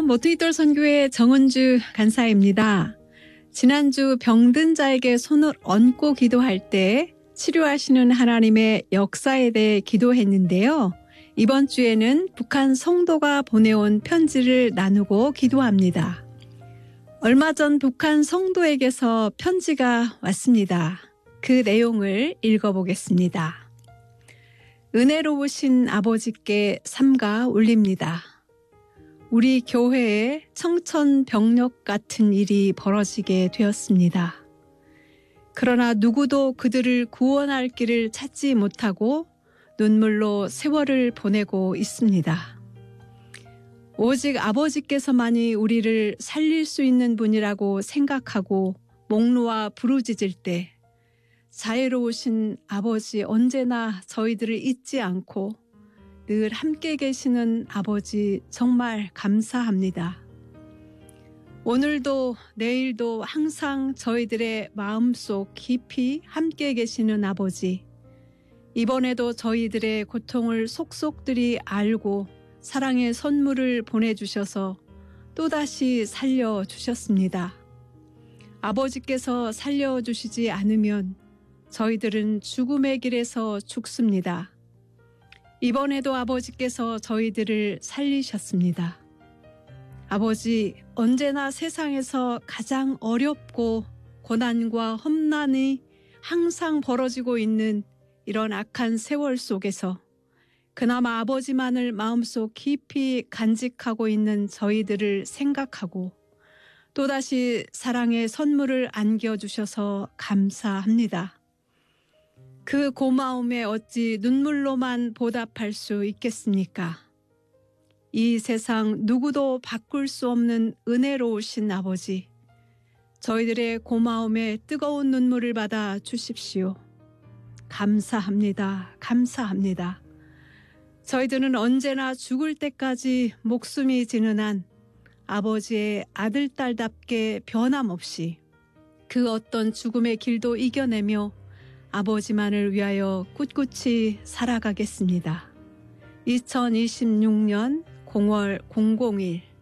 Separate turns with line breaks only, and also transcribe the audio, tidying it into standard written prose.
모트이돌 선교회 정은주 간사입니다. 지난주 병든 자에게 손을 얹고 기도할 때 치료하시는 하나님의 역사에 대해 기도했는데요. 이번 주에는 북한 성도가 보내온 편지를 나누고 기도합니다. 얼마 전 북한 성도에게서 편지가 왔습니다. 그 내용을 읽어보겠습니다. 은혜로우신 아버지께 삼가 올립니다. 우리 교회에 청천벽력 같은 일이 벌어지게 되었습니다. 그러나 누구도 그들을 구원할 길을 찾지 못하고 눈물로 세월을 보내고 있습니다. 오직 아버지께서만이 우리를 살릴 수 있는 분이라고 생각하고 목 놓아 부르짖을 때 자애로우신 아버지 언제나 저희들을 잊지 않고 늘 함께 계시는 아버지 정말 감사합니다. 오늘도 내일도 항상 저희들의 마음속 깊이 함께 계시는 아버지, 이번에도 저희들의 고통을 속속들이 알고 사랑의 선물을 보내주셔서 또다시 살려주셨습니다. 아버지께서 살려주시지 않으면 저희들은 죽음의 길에서 죽습니다. 이번에도 아버지께서 저희들을 살리셨습니다. 아버지, 언제나 세상에서 가장 어렵고 고난과 험난이 항상 벌어지고 있는 이런 악한 세월 속에서 그나마 아버지만을 마음속 깊이 간직하고 있는 저희들을 생각하고 또다시 사랑의 선물을 안겨주셔서 감사합니다. 그 고마움에 어찌 눈물로만 보답할 수 있겠습니까? 이 세상 누구도 바꿀 수 없는 은혜로우신 아버지, 저희들의 고마움에 뜨거운 눈물을 받아 주십시오. 감사합니다. 감사합니다. 저희들은 언제나 죽을 때까지 목숨이 지는 한 아버지의 아들, 딸답게 변함없이 그 어떤 죽음의 길도 이겨내며 아버지만을 위하여 꿋꿋이 살아가겠습니다. 2026년 0월 001